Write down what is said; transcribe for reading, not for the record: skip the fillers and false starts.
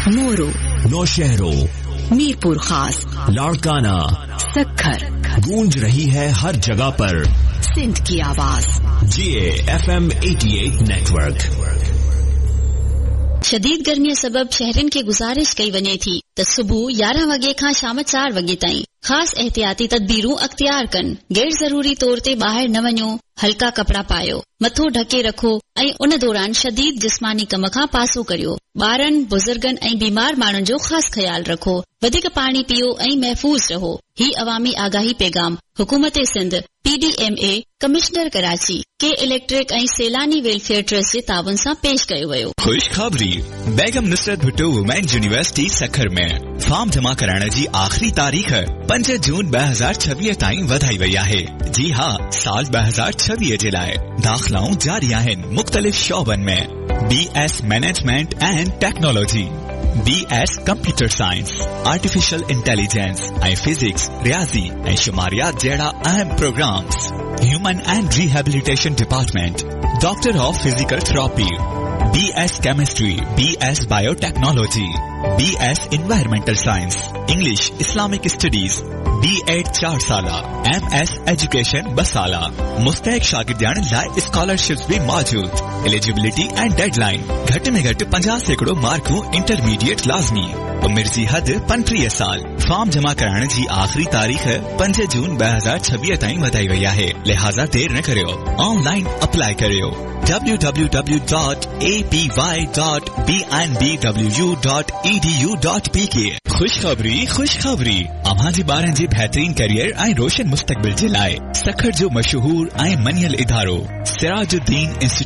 मोरो, नौशहरों, मीरपुर खास, लाड़काना, सक्खर, गूंज रही है हर जगह पर सिंध की आवाज। GA FM 88 network. शदीद गर्मीअ सबब शहरनि खे गुज़ारिश कई वञे थी त सुबुह 11 वॻे खां शाम 4 वॻे ताईं ख़ासि एहतियाती तदबीरूं अख्तियार कनि। गैर ज़रूरी तौर ते ॿाहिरि न वञो, हल्का कपड़ा पायो, मथो ढके रखो ऐं उन दौरान शदीद जिस्मानी कम खां पासो करियो। ॿारनि, बुज़ुर्गनि ऐं बीमार माण्हुनि जो ख़ासि ख्याल रखो। वधीक पाणी पियो ऐं महफ़ूज़ रहो। ही अवामी आगाही पैगाम हुकूमत सिंध, PDMA, कमिश्नर कराची, के इलेक्ट्रिक ऐं सैलानी वेलफेयर ट्रस्ट जे ताउन सां पेश कयो वियो। खुशखबरी, बेगम नुसरत भुट्टो वुमेन यूनिवर्सिटी सक्खर में फॉर्म जमा कराइण जी आख़िरी तारीख़ 5 जून 2026 ताईं वधाई वई आहे। जी हाँ, साल 2026 जे लाइ दाख़िलाऊं जारी आहिनि मुख़्तलिफ़ शोबनि में। BS management and technology, BS computer science, artificial intelligence ऐं फिजिक्स, रियाज़ी ऐं शुमारियात जहिड़ा अहम programmes. Human and rehabilitation department, doctor of physical therapy, BS chemistry, BS biotechnology, BS environmental science, English Islamic studies, B.Ed 4 साला, MS एजुकेशन 2 साला। मुस्तैक शागिर्दान लाइ scholarships भी मौजूद। Eligibility and deadline, घट में घट 50% मार्कूं इंटरमीडिएट लाज़मी। उमिर जी हद 35 साल। फॉर्म जमा कराइण जी आख़िरी तारीख़ 5 जून 2026 ताईं वधाई वई आहे, लिहाज़ा देर न करियो, ऑनलाइन अप्लाई करियो। www.apy.bnbwu.edu.pk। खुशखबरी, अव्हां जे ॿारनि जे बहितरीन करियर ऐं रोशन मुस्तक़बिल जे लाइ सक्खर जो मशहूर ऐं मञियल इदारो सिराजुद्दीन इंस्टीट्यूट